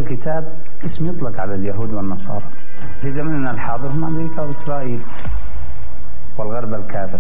الكتاب اسم يطلق على اليهود والنصارى. في زمننا الحاضر هم أمريكا وإسرائيل والغرب الكافر.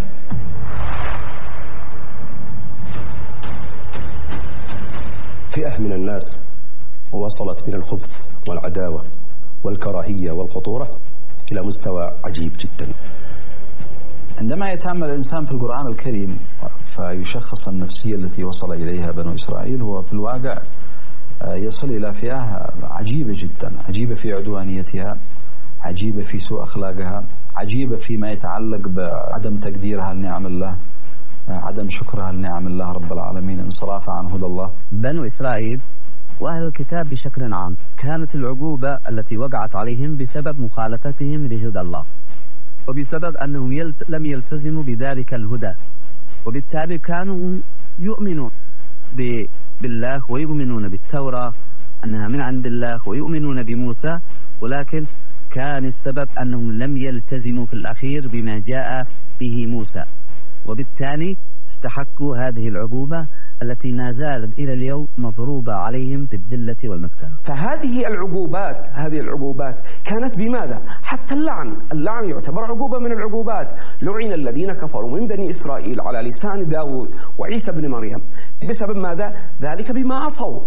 فئة من الناس وصلت من الخبث والعداوة والكراهية والخطورة إلى مستوى عجيب جدا. عندما يتأمل الإنسان في القرآن الكريم فيشخص النفسية التي وصل إليها بنو إسرائيل، هو في الواقع يصل إلى فئة عجيبة جدا، عجيبة في عدوانيتها، عجيبة في سوء أخلاقها، عجيبة فيما يتعلق بعدم تقديرها لنعم الله، عدم شكرها لنعم الله رب العالمين، انصرافها عن هدى الله. بنو إسرائيل وأهل الكتاب بشكل عام كانت العقوبة التي وقعت عليهم بسبب مخالفتهم لهدى الله، وبسبب أنهم لم يلتزموا بذلك الهدى، وبالتالي كانوا يؤمنون بالله ويؤمنون بالتوراة أنها من عند الله ويؤمنون بموسى، ولكن كان السبب أنهم لم يلتزموا في الأخير بما جاء به موسى، وبالتالي استحقوا هذه العقوبة التي ما زالت إلى اليوم مضروبة عليهم بالذلة والمسكنة. فهذه العقوبات كانت بماذا؟ حتى اللعن يعتبر عقوبة من العقوبات. لعن الذين كفروا من بني إسرائيل على لسان داود وعيسى بن مريم بسبب ماذا؟ ذلك بما عصوا.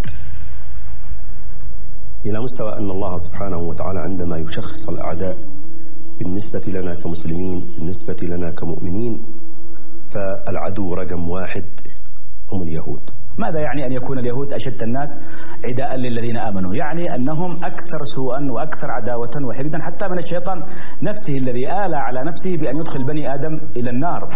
إلى مستوى أن الله سبحانه وتعالى عندما يشخص الأعداء بالنسبة لنا كمسلمين، بالنسبة لنا كمؤمنين، فالعدو رقم واحد هم اليهود. ماذا يعني أن يكون اليهود أشد الناس عداء للذين آمنوا؟ يعني أنهم أكثر سوءا وأكثر عداوة وحقدا حتى من الشيطان نفسه الذي آلى على نفسه بأن يدخل بني آدم إلى النار.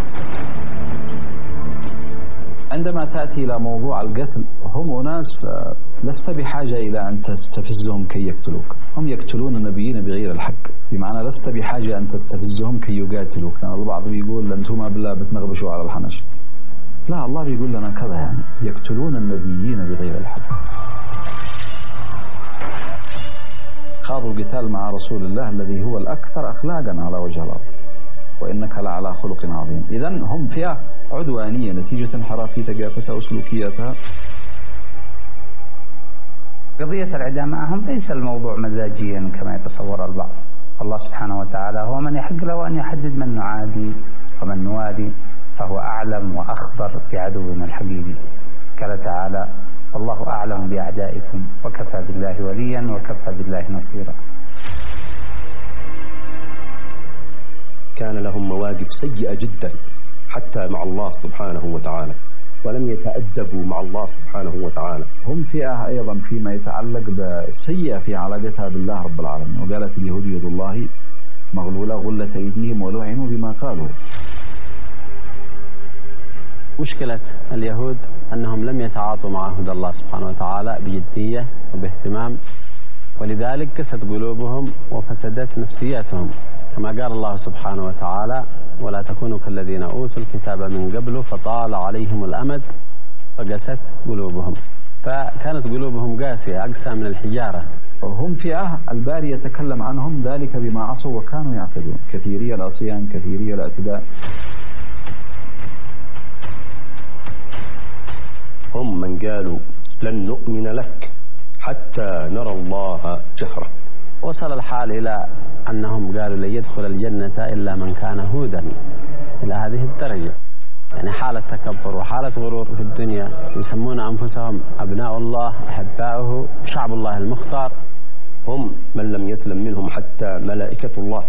عندما تأتي إلى موضوع القتل، هم أناس لست بحاجة إلى أن تستفزهم كي يقتلوك، هم يقتلون النبيين بغير الحق، بمعنى لست بحاجة أن تستفزهم كي يقاتلوك. لأن البعض بيقول أنتم بالله بتنغبشوا على الحنش، لا، الله بيقول لنا كذا، يعني يقتلون النبيين بغير الحق. خاضوا القتال مع رسول الله الذي هو الأكثر أخلاقا على وجه الأرض، وإنك لعلى خلق عظيم. إذن هم فئة عدوانية نتيجة انحراف في ثقافتها وسلوكياتها. قضية العداء معهم ليس الموضوع مزاجيا كما يتصور البعض. الله سبحانه وتعالى هو من يحق له أن يحدد من نعادي ومن نوادي، فهو أعلم وأخبر بعدونا الحقيقي. قال تعالى: والله أعلم بأعدائكم وكفى بالله وليا وكفى بالله نصيرا. كان لهم مواقف سيئة جدا حتى مع الله سبحانه وتعالى، ولم يتأدبوا مع الله سبحانه وتعالى. هم فئة أيضا فيما يتعلق بالسيئة في علاقتها بالله رب العالمين، وقالت اليهود يد الله مغلولة غلت أيديهم ولعنوا بما قالوا. مشكلة اليهود أنهم لم يتعاطوا مع هدى الله سبحانه وتعالى بجدية وباهتمام، ولذلك قست قلوبهم وفسدت نفسياتهم، كما قال الله سبحانه وتعالى: ولا تكونوا كالذين أوتوا الكتاب من قبل فطال عليهم الأمد فقست قلوبهم. فكانت قلوبهم قاسية أقسى من الحجارة. هم فئة الباري يتكلم عنهم ذلك بما عصوا وكانوا يعتدون، كثيري العصيان كثيري الاعتداء. هم من قالوا لن نؤمن لك حتى نرى الله جهرة. وصل الحال إلى أنهم قالوا لن يدخل الجنة إلا من كان هودا، إلى هذه الدرجة. يعني حالة تكبر وحالة غرور في الدنيا، يسمون أنفسهم أبناء الله أحباؤه شعب الله المختار. هم من لم يسلم منهم حتى ملائكة الله.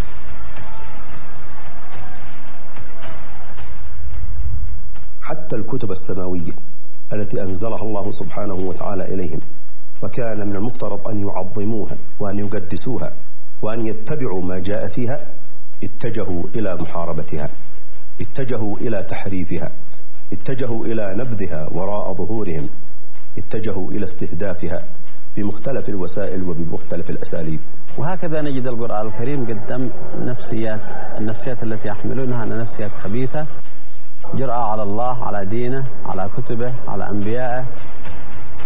حتى الكتب السماوية التي أنزلها الله سبحانه وتعالى إليهم، وكان من المفترض أن يعظموها وأن يقدسوها وأن يتبعوا ما جاء فيها، اتجهوا إلى محاربتها، اتجهوا إلى تحريفها، اتجهوا إلى نبذها وراء ظهورهم، اتجهوا إلى استهدافها بمختلف الوسائل وبمختلف الأساليب. وهكذا نجد القرآن الكريم قدم النفسيات التي يحملونها أن نفسيات خبيثة، جرأة على الله، على دينه، على كتبه، على أنبيائه،